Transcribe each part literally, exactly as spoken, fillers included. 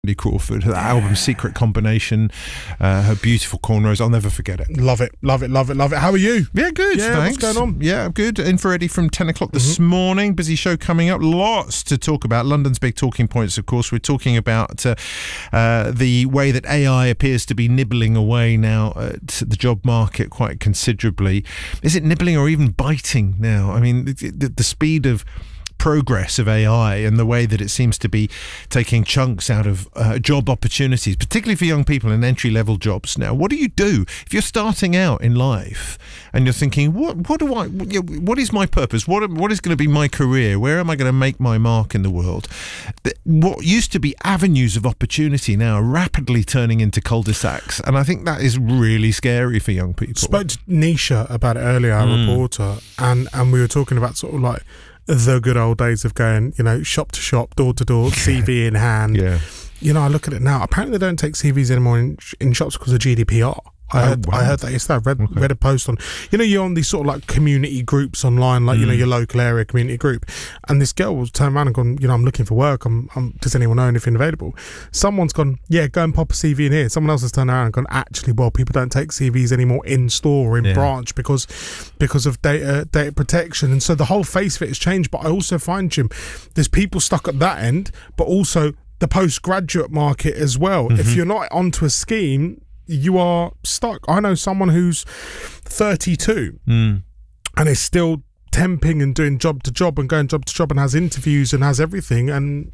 Cindy Crawford, her album Secret Combination, uh, her beautiful cornrows. I'll never forget it. Love it, love it, love it, love it. How are you? Yeah, good. Yeah, thanks. what's going on? Yeah, good. In for Eddie from ten o'clock this mm-hmm. morning. Busy show coming up. Lots to talk about. London's big talking points, of course. We're talking about uh, uh, the way that A I appears to be nibbling away now at the job market quite considerably. Is it nibbling or even biting now? I mean, the, the, the speed of progress of A I and the way that it seems to be taking chunks out of uh, job opportunities, particularly for young people in entry-level jobs now. What do you do if you're starting out in life and you're thinking, what what do I what is my purpose? What what is going to be my career? Where am I going to make my mark in the world? What used to be avenues of opportunity now are rapidly turning into cul-de-sacs, and I think that is really scary for young people. Spoke to Nisha about it earlier, our mm. reporter, and and we were talking about sort of like the good old days of going, you know, shop to shop, door to door, C V in hand. Yeah. You know, I look at it now. Apparently, they don't take C Vs anymore in, in shops because of G D P R. I, oh, heard, wow. I heard that yesterday. I read, okay. read a post on, you know, you're on these sort of like community groups online, like, mm. you know, your local area community group. And this girl was turned around and gone, you know, I'm looking for work. I'm, I'm, does anyone know anything available? Someone's gone, yeah, go and pop a C V in here. Someone else has turned around and gone, actually, well, people don't take C Vs anymore in store or in yeah. branch because because of data data protection. And so the whole face of it has changed. But I also find, Jim, there's people stuck at that end, but also the postgraduate market as well. Mm-hmm. If you're not onto a scheme, you are stuck. I know someone who's thirty-two mm. and is still temping and doing job to job and going job to job and has interviews and has everything, and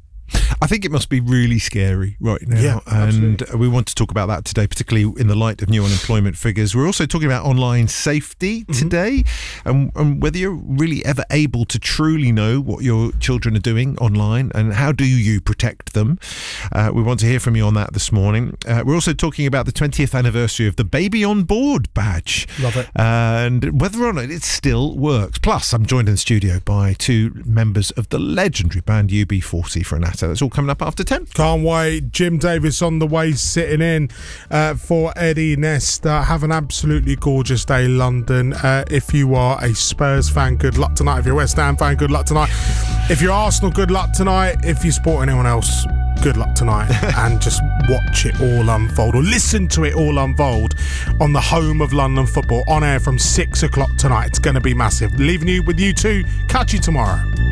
I think it must be really scary right now, yeah, and we want to talk about that today, particularly in the light of new unemployment figures. We're also talking about online safety today, mm-hmm. and, and whether you're really ever able to truly know what your children are doing online and how do you protect them. Uh, we want to hear from you on that this morning. Uh, we're also talking about the twentieth anniversary of the Baby on Board badge. Love it. And whether or not it still works. Plus, I'm joined in the studio by two members of the legendary band U B forty for an So that's all coming up after ten. Can't wait. Jim Davis on the way, sitting in uh, for Eddie Nesta. Have an absolutely gorgeous day, London. Uh, if you are a Spurs fan, good luck tonight. If you're a West Ham fan, good luck tonight. If you're Arsenal, good luck tonight. If you support anyone else, good luck tonight. And just watch it all unfold, or listen to it all unfold on the home of London football, on air from six o'clock tonight. It's going to be massive. Leaving you with you two. Catch you tomorrow.